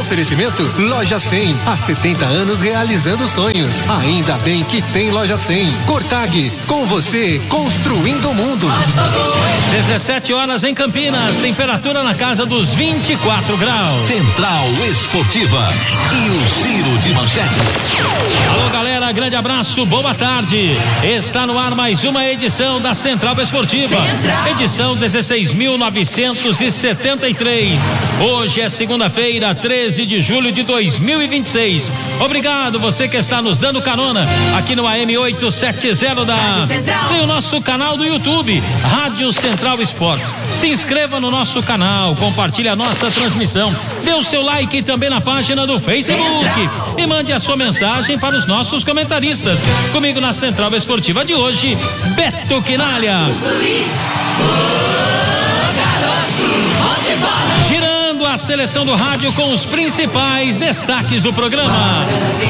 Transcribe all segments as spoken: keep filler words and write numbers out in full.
Oferecimento Loja cem, há setenta anos realizando sonhos. Ainda bem que tem Loja cem. Cortag, com você, construindo o mundo. dezessete horas em Campinas, temperatura na casa dos vinte e quatro graus. Central Esportiva e o Giro de Manchetes. Alô galera, grande abraço, boa tarde. Está no ar mais uma edição da Central Esportiva. Central. Edição dezesseis mil novecentos e setenta e três. Hoje é segunda-feira, treze de julho de dois mil e vinte e seis. Obrigado você que está nos dando carona aqui no A M oitocentos e setenta da. Tem o nosso canal do YouTube, Rádio Central Esportes. Se inscreva no nosso canal, compartilhe a nossa transmissão, dê o seu like também na página do Facebook e mande a sua mensagem para os nossos comentaristas. Comigo na Central Esportiva de hoje, Beto Quinalha. Girando a seleção do rádio com os principais destaques do programa.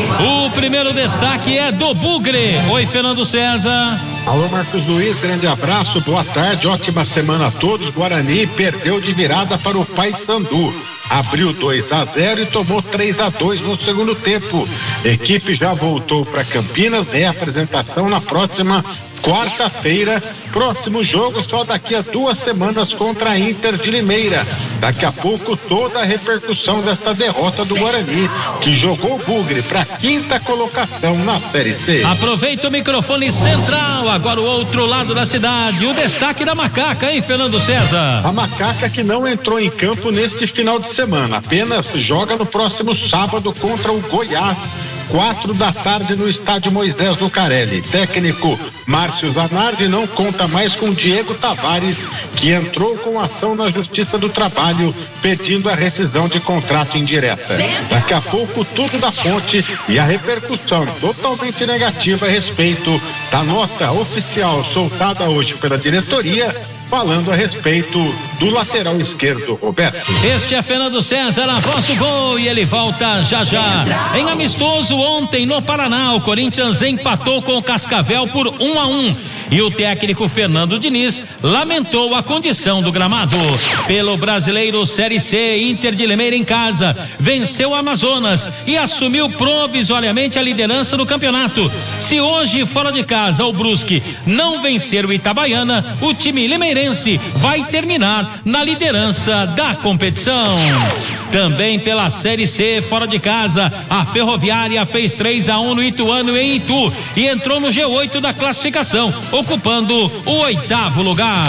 O primeiro destaque é do Bugre. Oi, Fernando César. Alô, Marcos Luiz, grande abraço, boa tarde, ótima semana a todos. Guarani perdeu de virada para o Paysandu. Abriu dois a zero e tomou três a dois no segundo tempo. Equipe já voltou para Campinas, né? Apresentação na próxima quarta-feira. Próximo jogo só daqui a duas semanas contra a Inter de Limeira. Daqui a pouco toda a repercussão desta derrota do Guarani, que jogou o Bugre para quinta colocação na Série C. Aproveita o microfone central, agora o outro lado da cidade. O destaque da Macaca, hein, Fernando César? A Macaca que não entrou em campo neste final de semana, apenas joga no próximo sábado contra o Goiás. Quatro da tarde no estádio Moisés Lucarelli. Técnico Márcio Zanardi não conta mais com Diego Tavares, que entrou com ação na Justiça do Trabalho pedindo a rescisão de contrato indireta. Daqui a pouco tudo da fonte e a repercussão totalmente negativa a respeito da nota oficial soltada hoje pela diretoria, falando a respeito do lateral esquerdo, Roberto. Este é Fernando César, a voz do gol, e ele volta já já. Em amistoso ontem no Paraná, o Corinthians empatou com o Cascavel por um a um. E o técnico Fernando Diniz lamentou a condição do gramado. Pelo Brasileiro Série C, Inter de Limeira em casa venceu o Amazonas e assumiu provisoriamente a liderança do campeonato. Se hoje fora de casa o Brusque não vencer o Itabaiana, o time limeirense vai terminar na liderança da competição. Também pela Série C, fora de casa, a Ferroviária fez três a um no Ituano em Itu e entrou no G oito da classificação, ocupando o oitavo lugar.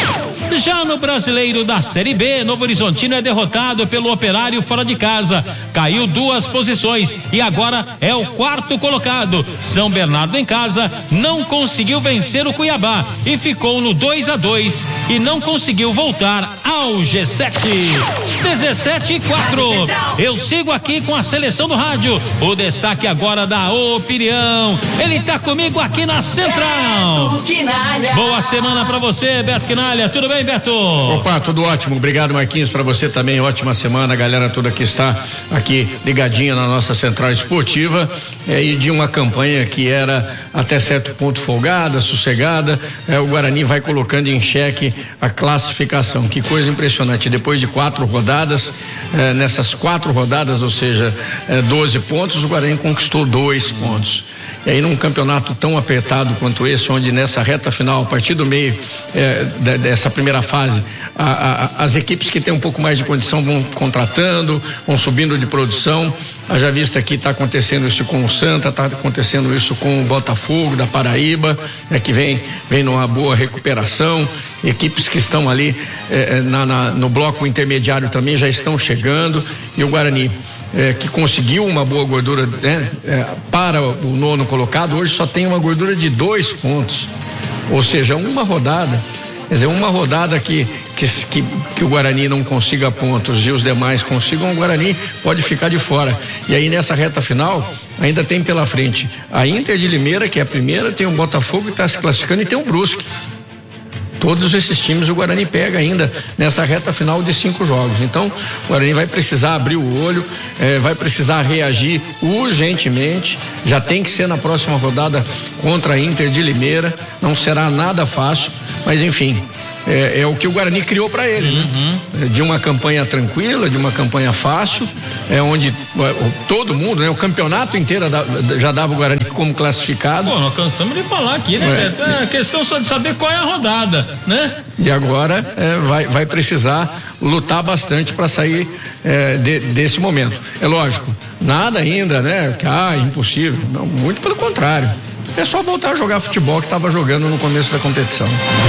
Já no Brasileiro da Série B, Novo Horizontino é derrotado pelo Operário fora de casa, caiu duas posições e agora é o quarto colocado. São Bernardo em casa não conseguiu vencer o Cuiabá e ficou no dois a dois e não conseguiu voltar ao G sete. dezessete e quatro. Eu sigo aqui com a seleção do rádio. O destaque agora da opinião. Ele tá comigo aqui na Central. Boa semana pra você, Beto Quinalha. Tudo bem, Beto? Opa, tudo ótimo. Obrigado, Marquinhos. Pra você também, ótima semana. A galera toda que está aqui ligadinha na nossa Central Esportiva, é, e de uma campanha que era até certo ponto folgada, sossegada. É, o Guarani vai colocando em xeque a classificação. Que coisa impressionante. Depois de quatro rodadas, é, nessas quatro rodadas, ou seja, é, doze pontos, o Guarani conquistou dois pontos. E aí num campeonato tão apertado quanto esse, onde nessa reta final, a partir do meio é, de, dessa primeira fase, a, a, as equipes que têm um pouco mais de condição vão contratando, vão subindo de produção. Haja vista aqui está acontecendo isso com o Santa, está acontecendo isso com o Botafogo da Paraíba, é, que vem, vem numa boa recuperação. Equipes que estão ali é, na, na, no bloco intermediário também já estão chegando, e o Guarani, É, que conseguiu uma boa gordura, né, é, para o nono colocado, hoje só tem uma gordura de dois pontos, ou seja, uma rodada. Quer dizer, uma rodada que, que, que, que o Guarani não consiga pontos e os demais consigam, o Guarani pode ficar de fora. E aí nessa reta final ainda tem pela frente a Inter de Limeira, que é a primeira, tem o Botafogo que está se classificando, e tem o Brusque. Todos esses times o Guarani pega ainda nessa reta final de cinco jogos. Então o Guarani vai precisar abrir o olho, eh, vai precisar reagir urgentemente. Já tem que ser na próxima rodada contra a Inter de Limeira. Não será nada fácil, mas enfim, é, é o que o Guarani criou para ele, uhum. né? De uma campanha tranquila, de uma campanha fácil, é onde todo mundo, né? O campeonato inteiro já dava o Guarani como classificado. Pô, nós cansamos de falar aqui, né? É, é questão só de saber qual é a rodada, né? E agora é, vai, vai precisar lutar bastante para sair é, de, desse momento. É lógico, nada ainda, né? Que, ah, impossível. Não, muito pelo contrário. É só voltar a jogar futebol que estava jogando no começo da competição.